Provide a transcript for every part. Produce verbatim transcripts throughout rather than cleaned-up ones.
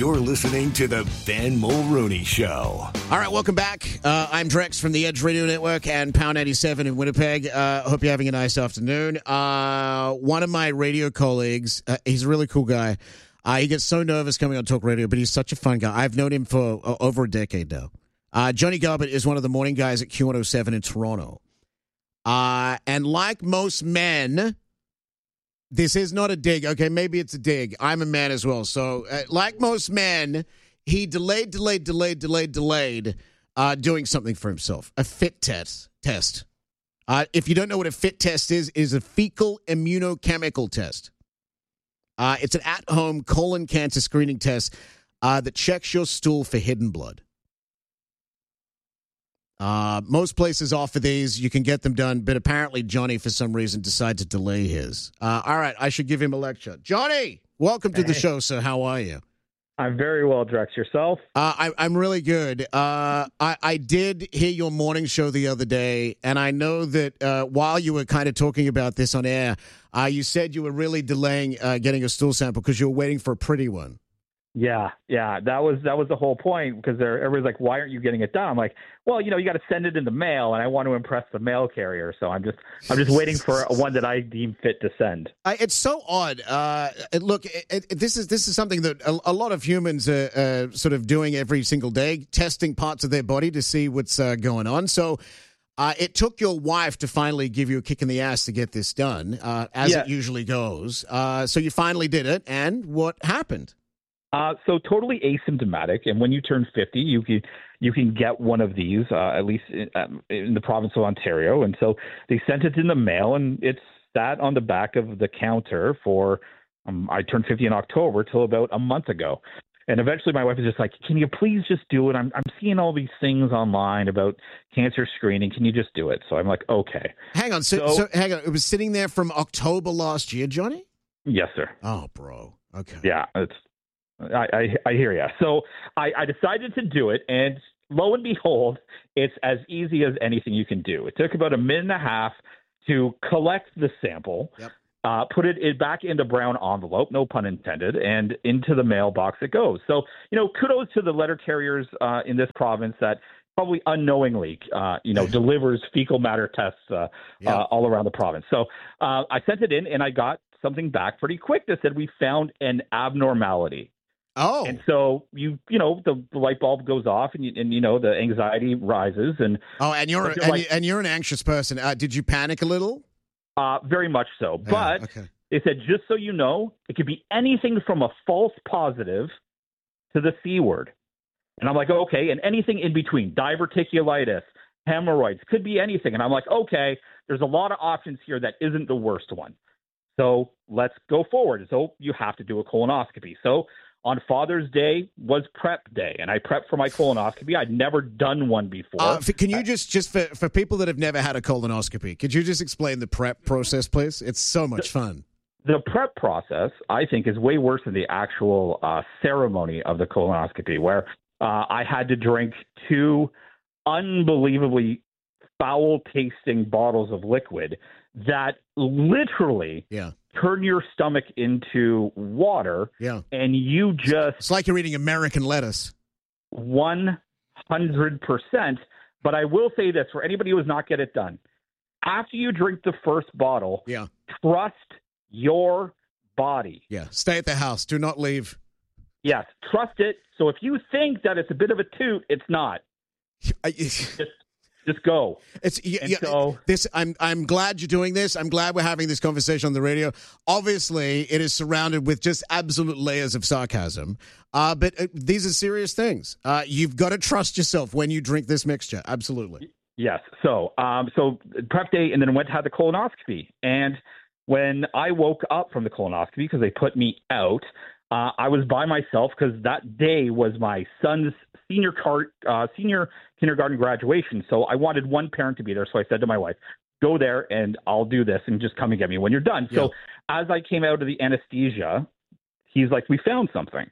You're listening to the Ben Mulrooney Show. All right, welcome back. Uh, I'm Drex from the Edge Radio Network and Pound ninety-seven in Winnipeg. Uh, hope you're having a nice afternoon. Uh, one of my radio colleagues, uh, he's a really cool guy. Uh, he gets so nervous coming on talk radio, but he's such a fun guy. I've known him for uh, over a decade now. Uh, Johnny Garbett is one of the morning guys at Q one oh seven in Toronto. Uh, and like most men, this is not a dig. Okay, maybe it's a dig. I'm a man as well. So uh, like most men, he delayed, delayed, delayed, delayed, delayed uh, doing something for himself. A fit test. test. Uh, if you don't know what a fit test is, is a fecal immunochemical test. Uh, it's an at-home colon cancer screening test uh, that checks your stool for hidden blood. Uh, most places offer these. You can get them done, but apparently Johnny, for some reason, decided to delay his. Uh, all right, I should give him a lecture. Johnny, welcome to the show, sir. How are you? I'm very well, Drex. Yourself? Uh, I, I'm really good. Uh, I, I did hear your morning show the other day, and I know that uh, while you were kind of talking about this on air, uh, you said you were really delaying uh, getting a stool sample because you were waiting for a pretty one. Yeah, yeah, that was that was the whole point because everybody's like, "Why aren't you getting it done?" I'm like, "Well, you know, you got to send it in the mail, and I want to impress the mail carrier, so I'm just I'm just waiting for one that I deem fit to send." Uh, it's so odd. Uh, it, look, it, it, this is this is something that a, a lot of humans are uh, sort of doing every single day, testing parts of their body to see what's uh, going on. So. Uh, it took your wife to finally give you a kick in the ass to get this done, uh, as yeah. it usually goes. Uh, so you finally did it, and what happened? Uh, so totally asymptomatic, and when you turn fifty, you can you can get one of these, uh, at least in, um, in the province of Ontario. And so they sent it in the mail, and it sat on the back of the counter for um, I turned fifty in October till about a month ago. And eventually my wife is just like, "Can you please just do it? I'm I'm seeing all these things online about cancer screening. Can you just do it?" So I'm like, okay. Hang on. So, so, so hang on. It was sitting there from October last year, Johnny? Yes, sir. Oh, bro. Okay. Yeah, it's I, I, I hear you. So I, I decided to do it, and lo and behold, it's as easy as anything you can do. It took about a minute and a half to collect the sample. Yep. Uh, put it in, back into brown envelope, no pun intended, and into the mailbox it goes. So, you know, kudos to the letter carriers uh, in this province that probably unknowingly, uh, you know, delivers fecal matter tests uh, yeah. uh, all around the province. So uh, I sent it in, and I got something back pretty quick that said we found an abnormality. Oh. And so you, you know, the, the light bulb goes off, and you, and you know the anxiety rises, and oh, and you're, you're and, like, and you're an anxious person. Uh, did you panic a little? Uh, very much so. But oh, okay. They said, just so you know, it could be anything from a false positive to the C word. And I'm like, okay, and anything in between, diverticulitis, hemorrhoids, could be anything. And I'm like, okay, there's a lot of options here that isn't the worst one. So let's go forward. So you have to do a colonoscopy. So on Father's Day was prep day, and I prepped for my colonoscopy. I'd never done one before. Uh, can you just, just for, for people that have never had a colonoscopy, could you just explain the prep process, please? It's so much fun. The prep process, I think, is way worse than the actual uh, ceremony of the colonoscopy, where uh, I had to drink two unbelievably foul-tasting bottles of liquid that literally yeah. turn your stomach into water, yeah. and you just... It's like you're eating American lettuce. one hundred percent. But I will say this, for anybody who has not get it done, after you drink the first bottle, yeah. trust your body. Yeah, stay at the house. Do not leave. Yes, trust it. So if you think that it's a bit of a toot, it's not. I, just, just go. It's yeah, so, this. I'm I'm glad you're doing this. I'm glad we're having this conversation on the radio. Obviously, it is surrounded with just absolute layers of sarcasm. Uh, but uh, these are serious things. Uh, you've got to trust yourself when you drink this mixture. Absolutely. Yes. So, um, so prep day, and then went to have the colonoscopy. And when I woke up from the colonoscopy, because they put me out, uh, I was by myself because that day was my son's senior car, uh, senior kindergarten graduation. So I wanted one parent to be there. So I said to my wife, go there and I'll do this and just come and get me when you're done. Yeah. So as I came out of the anesthesia, he's like, we found something.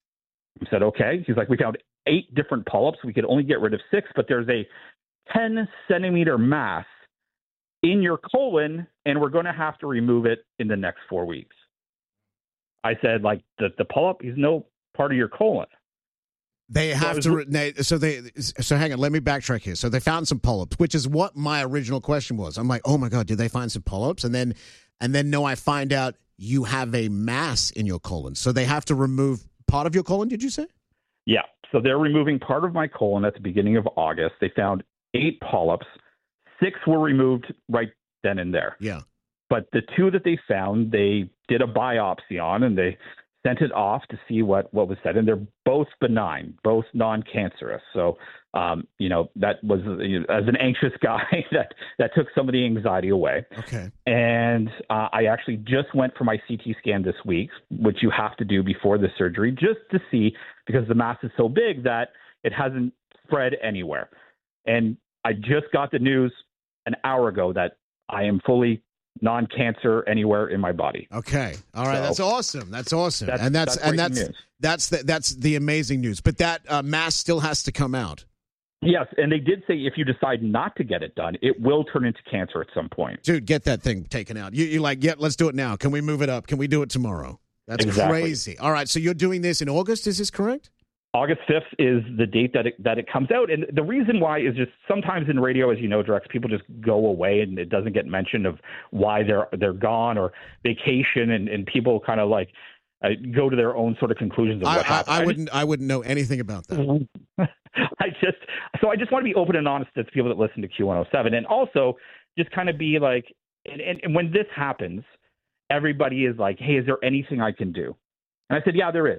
I said, okay. He's like, we found eight different polyps. We could only get rid of six, but there's a ten centimeter mass in your colon, and we're going to have to remove it in the next four weeks. I said, like, the, the polyp? He's no, part of your colon. They have so to. They, so they. So hang on. Let me backtrack here. So they found some polyps, which is what my original question was. I'm like, oh my god, did they find some polyps? And then, and then no, I find out you have a mass in your colon. So they have to remove part of your colon. Did you say? Yeah. So they're removing part of my colon at the beginning of August. They found eight polyps. Six were removed right then and there. Yeah. But the two that they found, they did a biopsy on, and they sent it off to see what, what was said. And they're both benign, both non-cancerous. So, um, you know, that was, you know, as an anxious guy, that, that took some of the anxiety away. Okay. And uh, I actually just went for my C T scan this week, which you have to do before the surgery, just to see, because the mass is so big that it hasn't spread anywhere. And I just got the news an hour ago that I am fully non-cancer anywhere in my body. Okay. All right. So, that's awesome. That's awesome. That's, and that's, that's and that's, news. that's the, that's the amazing news. But that uh, mass still has to come out. Yes. And they did say if you decide not to get it done, it will turn into cancer at some point. Dude, get that thing taken out. You, you're like, yeah, let's do it now. Can we move it up? Can we do it tomorrow? That's exactly. crazy. All right. So you're doing this in August. Is this correct? August fifth is the date that it, that it comes out. And the reason why is just sometimes in radio, as you know, Drex, people just go away and it doesn't get mentioned of why they're they're gone or vacation. And, and people kind of like uh, go to their own sort of conclusions of I, what happened. I, I, I wouldn't just, I wouldn't know anything about that. I just so I just want to be open and honest to people that listen to Q one oh seven. And also just kind of be like, and, and, and when this happens, everybody is like, hey, is there anything I can do? And I said, yeah, there is.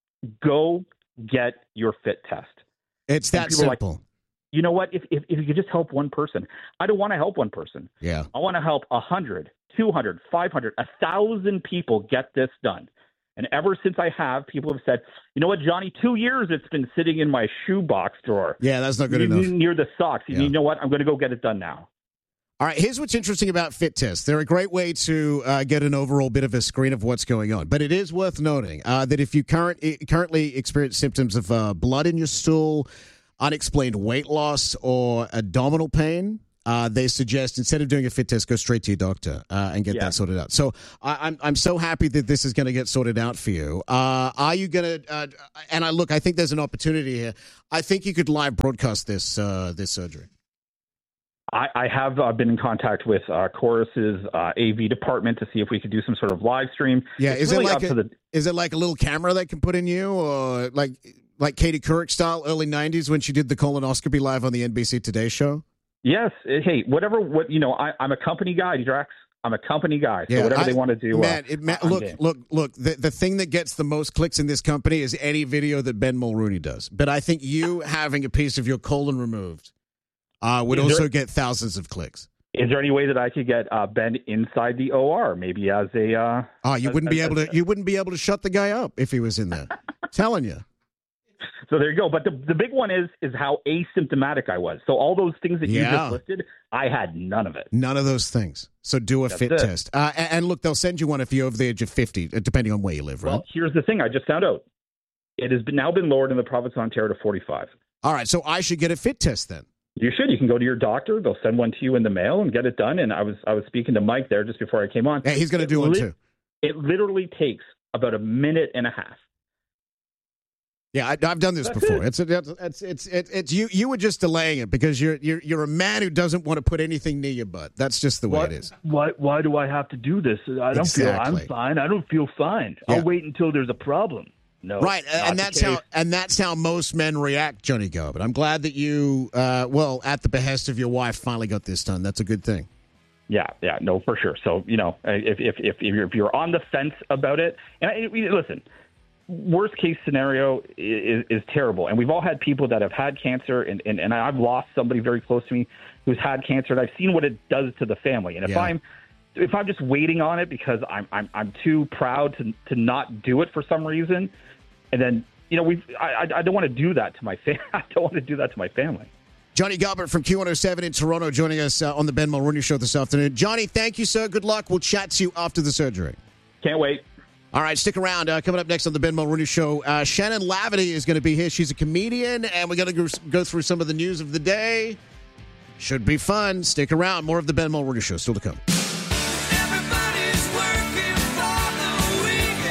Go get your fit test. It's that simple. Like, you know what? If, if if you could just help one person, I don't want to help one person. Yeah. I want to help one hundred, two hundred, five hundred, one thousand people get this done. And ever since I have, people have said, you know what, Johnny, two years it's been sitting in my shoebox drawer. Yeah, that's not good near, enough. Near the socks. Yeah. You know what? I'm going to go get it done now. All right, here's what's interesting about fit tests. They're a great way to uh, get an overall bit of a screen of what's going on. But it is worth noting uh, that if you current, currently experience symptoms of uh, blood in your stool, unexplained weight loss, or abdominal pain, uh, they suggest instead of doing a fit test, go straight to your doctor uh, and get Yeah. that sorted out. So I, I'm I'm so happy that this is going to get sorted out for you. Uh, are you going to? Uh, and I look, I think there's an opportunity here. I think you could live broadcast this uh, this surgery. I, I have uh, been in contact with uh, Chorus's uh, A V department to see if we could do some sort of live stream. Yeah, It's is really it like up a, to the, is it like a little camera they can put in you, or like like Katie Couric style, early nineties when she did the colonoscopy live on the N B C Today show? Yes. Hey, whatever. What you know, I, I'm a company guy, Drax. I'm a company guy. So Yeah, whatever I- they want to do. Man, uh, it, man I'm look, game. look, look. The the thing that gets the most clicks in this company is any video that Ben Mulrooney does. But I think you having a piece of your colon removed uh, would Is there- also get thousands of clicks. Is there any way that I could get uh, Ben inside the O R, maybe as a? Uh, Oh, you as- wouldn't be as- able to. You wouldn't be able to shut the guy up if he was in there. Telling you. So there you go. But the the big one is is how asymptomatic I was. So all those things that you Yeah. just listed, I had none of it. None of those things. So do a That's fit it. test. Uh, and, and look, they'll send you one if you're over the age of fifty, uh, depending on where you live, right? Well, here's the thing. I just found out. It has been, now been lowered in the province of Ontario to forty-five. All right, so I should get a fit test then. You should. You can go to your doctor. They'll send one to you in the mail and get it done. And I was I was speaking to Mike there just before I came on. Yeah, he's going to It do one lit- too. It literally takes about a minute and a half. Yeah, I, I've done this That's before. it. It's, it's it's it's it's it's you. You were just delaying it because you're you're you're a man who doesn't want to put anything near your butt. That's just the way Why, it is. why why do I have to do this? I don't Exactly. feel I'm fine. I don't feel fine. Yeah. I'll wait until there's a problem. No. Right, not and the that's case. how and that's how most men react, Johnny Garbutt. I'm glad that you, uh, well, at the behest of your wife, finally got this done. That's a good thing. Yeah, yeah, no, for sure. So, you know, if if if, if, you're, if you're on the fence about it, and I, listen, worst case scenario is, is terrible. And we've all had people that have had cancer, and, and, and I've lost somebody very close to me who's had cancer, and I've seen what it does to the family. And if Yeah. I'm if I'm just waiting on it because I'm I'm I'm too proud to to not do it for some reason, and then you know we I I don't want to do that to my family. I don't want to do that to my family. Johnny Garbutt from Q one oh seven in Toronto joining us uh, on the Ben Mulrooney Show this afternoon. Johnny, thank you, sir. Good luck. We'll chat to you after the surgery. Can't wait. All right, stick around. Uh, coming up next on the Ben Mulrooney Show, uh, Shannon Laverty is going to be here. She's a comedian, and we're going to go through some of the news of the day. Should be fun. Stick around. More of the Ben Mulrooney Show still to come. Everybody's working for the weekend.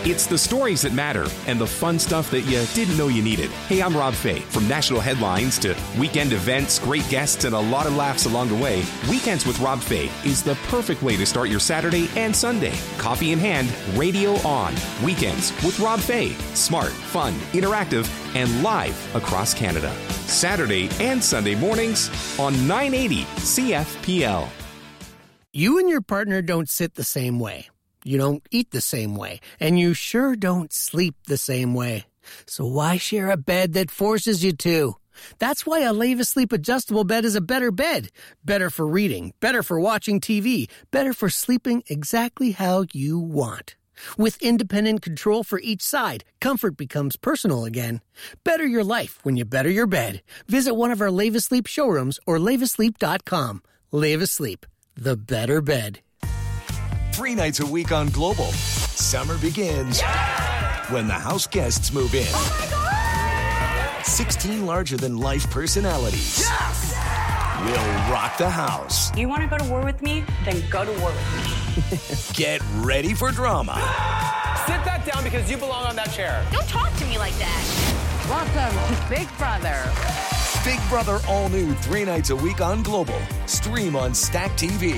It's the stories that matter and the fun stuff that you didn't know you needed. Hey, I'm Rob Fay. From national headlines to weekend events, great guests, and a lot of laughs along the way, Weekends with Rob Fay is the perfect way to start your Saturday and Sunday. Coffee in hand, radio on. Weekends with Rob Fay. Smart, fun, interactive, and live across Canada. Saturday and Sunday mornings on nine eighty C F P L. You and your partner don't sit the same way. You don't eat the same way, and you sure don't sleep the same way. So why share a bed that forces you to? That's why a Leva Sleep adjustable bed is a better bed. Better for reading, better for watching T V, better for sleeping exactly how you want. With independent control for each side, comfort becomes personal again. Better your life when you better your bed. Visit one of our Leva Sleep showrooms or leva sleep dot com. Leva Sleep, the better bed. Three nights a week on Global. Summer begins yeah! when the house guests move in. Oh my God! sixteen larger-than-life personalities Yes! will rock the house. You want to go to war with me? Then go to war with me. Get ready for drama. Sit that down because you belong on that chair. Don't talk to me like that. Welcome to Big Brother. Big Brother all new three nights a week on Global. Stream on Stack T V.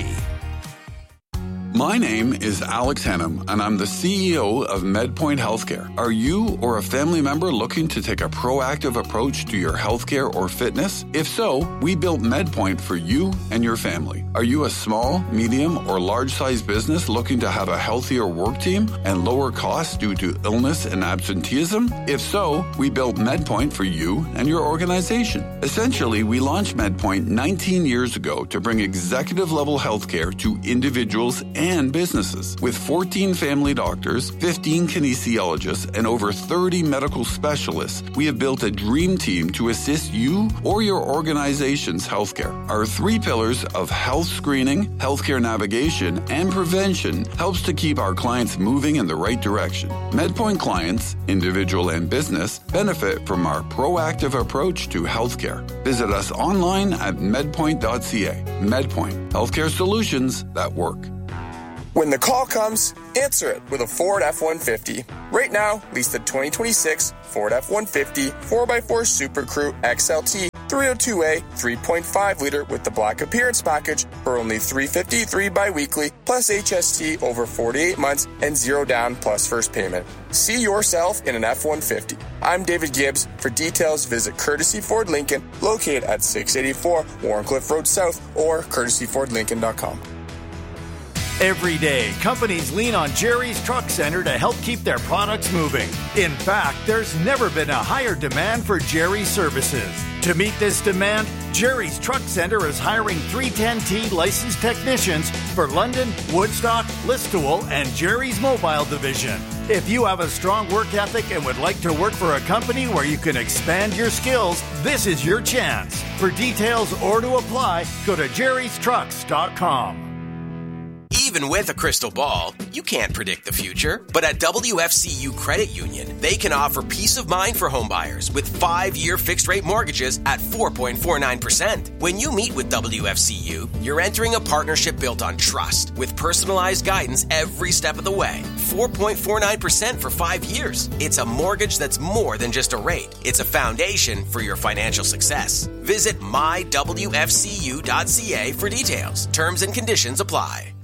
My name is Alex Hannum, and I'm the C E O of MedPoint Healthcare. Are you or a family member looking to take a proactive approach to your healthcare or fitness? If so, we built MedPoint for you and your family. Are you a small, medium, or large-sized business looking to have a healthier work team and lower costs due to illness and absenteeism? If so, we built MedPoint for you and your organization. Essentially, we launched MedPoint nineteen years ago to bring executive-level healthcare to individuals and businesses. With fourteen family doctors, fifteen kinesiologists, and over thirty medical specialists, we have built a dream team to assist you or your organization's healthcare. Our three pillars of health screening, healthcare navigation, and prevention helps to keep our clients moving in the right direction. MedPoint clients, individual and business, benefit from our proactive approach to healthcare. Visit us online at medpoint dot c a. MedPoint, healthcare solutions that work. When the call comes, answer it with a Ford F one fifty. Right now, lease the twenty twenty-six Ford F one fifty four by four Super Crew X L T three oh two A three point five liter with the Black Appearance Package for only three hundred fifty-three dollars bi-weekly plus H S T over forty-eight months and zero down plus first payment. See yourself in an F one fifty. I'm David Gibbs. For details, visit Courtesy Ford Lincoln, located at six eighty-four Warncliffe Road South, or courtesy ford lincoln dot com. Every day, companies lean on Jerry's Truck Center to help keep their products moving. In fact, there's never been a higher demand for Jerry's services. To meet this demand, Jerry's Truck Center is hiring three ten T licensed technicians for London, Woodstock, Listowel, and Jerry's Mobile Division. If you have a strong work ethic and would like to work for a company where you can expand your skills, this is your chance. For details or to apply, go to jerrys trucks dot com. Even with a crystal ball, you can't predict the future. But at W F C U Credit Union, they can offer peace of mind for homebuyers with five-year fixed-rate mortgages at four point four nine percent. When you meet with W F C U, you're entering a partnership built on trust with personalized guidance every step of the way. four point four nine percent for five years. It's a mortgage that's more than just a rate. It's a foundation for your financial success. Visit my w f c u dot c a for details. Terms and conditions apply.